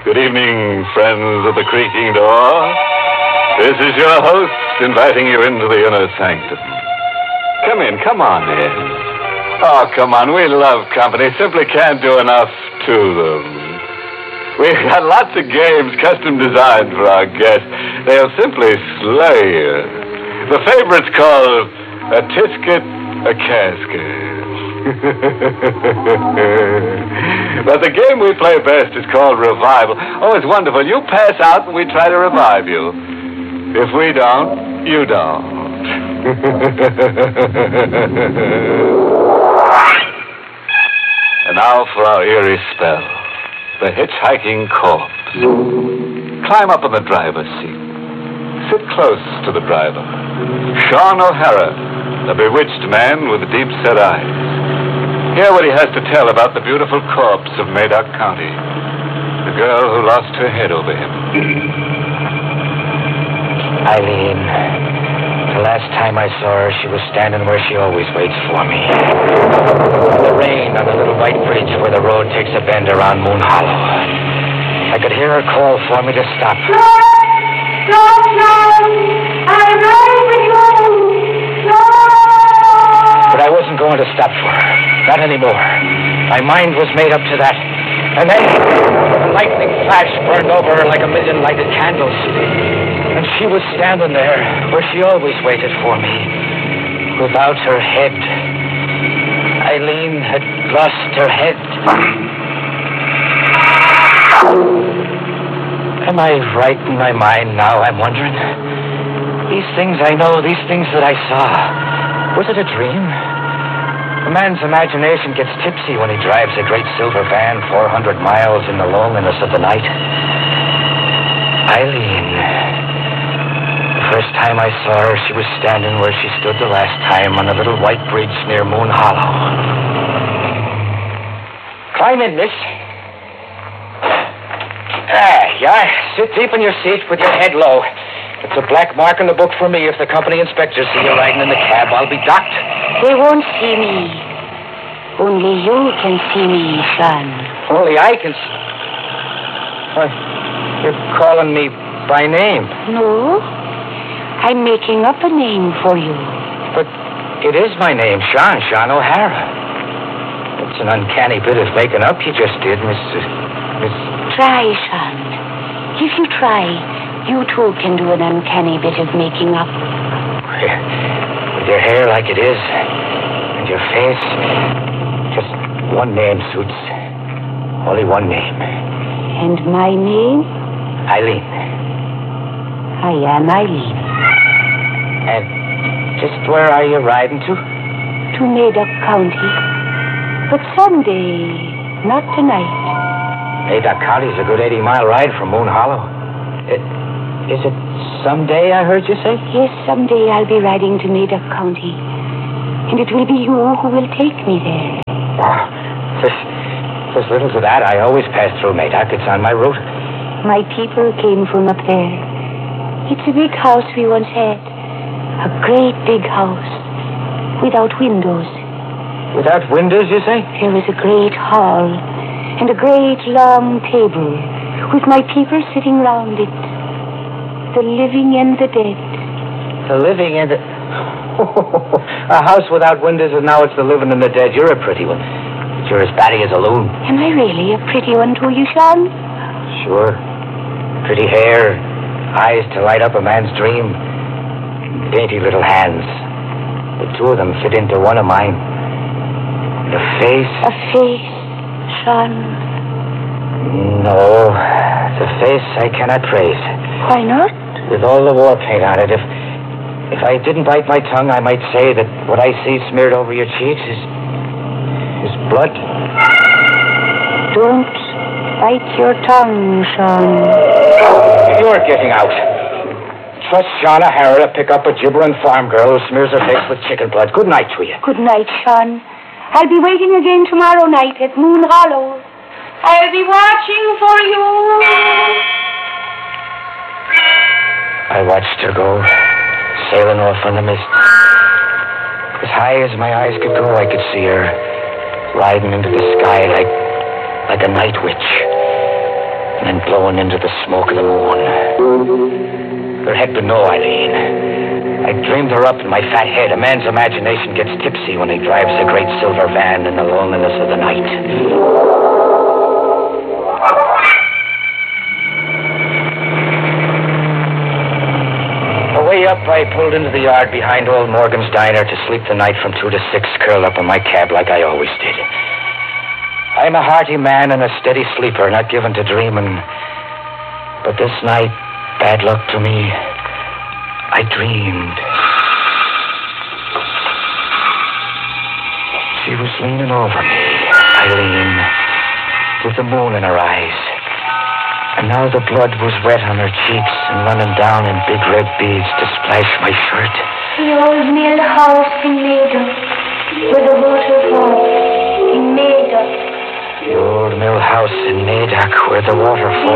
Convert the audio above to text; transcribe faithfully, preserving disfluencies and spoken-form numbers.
Good evening, friends of the creaking door. This is your host inviting you into the inner sanctum. Come in, come on in. Oh, come on, we love company. Simply can't do enough to them. We've got lots of games custom designed for our guests. They'll simply slay you. The favorite's called a tisket, a casket. But the game we play best is called Revival. Oh, it's wonderful. You pass out and we try to revive you. If we don't, you don't. And now for our eerie spell. The hitchhiking corpse. Climb up on the driver's seat. Sit close to the driver. Sean O'Hara, the bewitched man with the deep-set eyes. Hear what he has to tell about the beautiful corpse of Madoc County. The girl who lost her head over him. Eileen. The last time I saw her, she was standing where she always waits for me. In the rain on the little white bridge where the road takes a bend around Moon Hollow. I could hear her call for me to stop. Stop! Stop now! I'm ready for you! Stop! But I wasn't going to stop for her. Not anymore. My mind was made up to that. And then a lightning flash burned over her like a million lighted candles. And she was standing there where she always waited for me, without her head. Eileen had lost her head. Am I right in my mind now, I'm wondering? These things I know, these things that I saw, was it a dream? A man's imagination gets tipsy when he drives a great silver van four hundred miles in the loneliness of the night. Eileen. The first time I saw her, she was standing where she stood the last time on a little white bridge near Moon Hollow. Climb in, miss. Ah, yeah. Sit deep in your seat with your head low. It's a black mark in the book for me. If the company inspectors see you riding in the cab, I'll be docked. They won't see me. Only you can see me, son. Only I can see... Why, you're calling me by name. No. I'm making up a name for you. But it is my name, Sean, Sean O'Hara. It's an uncanny bit of making up you just did, Miss... Miss... Try, Sean. If you try, you too can do an uncanny bit of making up. With your hair like it is, and your face, just one name suits. Only one name. And my name? Eileen. I am Eileen. And just where are you riding to? To Madoc County. But someday, not tonight. Madoc County's a good eighty-mile ride from Moon Hollow. It, is it someday, I heard you say? Yes, someday I'll be riding to Madoc County. And it will be you who will take me there. Oh, there's, there's little to that. I always pass through Madoc. It's on my route. My people came from up there. It's a big house we once had. A great big house. Without windows. Without windows, you say? There was a great hall. And a great long table. With my people sitting round it. The living and the dead. The living and the... A house without windows, and now it's the living and the dead. You're a pretty one. But you're as batty as a loon. Am I really a pretty one to you, Sean? Sure. Pretty hair. Eyes to light up a man's dream. Dainty little hands. The two of them fit into one of mine. The face... A face, Sean. No. The face I cannot praise. Why not? With all the war paint on it, if... If I didn't bite my tongue, I might say that what I see smeared over your cheeks is... is blood. Don't bite your tongue, Sean. You're getting out. Trust Sean O'Hara to pick up a gibbering farm girl who smears her face with chicken blood. Good night to you. Good night, Sean. I'll be waiting again tomorrow night at Moon Hollow. I'll be watching for you. I watched her go, sailing off in the mist. As high as my eyes could go, I could see her riding into the sky like like a night witch. and then blowing into the smoke of the moon. There had been no Eileen. I dreamed her up in my fat head. A man's imagination gets tipsy when he drives a great silver van in the loneliness of the night. Away up, I pulled into the yard behind old Morgan's diner to sleep the night from two to six, curled up in my cab like I always did. I'm a hearty man and a steady sleeper, not given to dreaming. But this night, bad luck to me, I dreamed. She was leaning over me, Eileen, with the moon in her eyes. And now the blood was wet on her cheeks and running down in big red beads to splash my shirt. The old mill house in Maida, where the water falls, in Maida. The old mill house in Maida, where the water falls.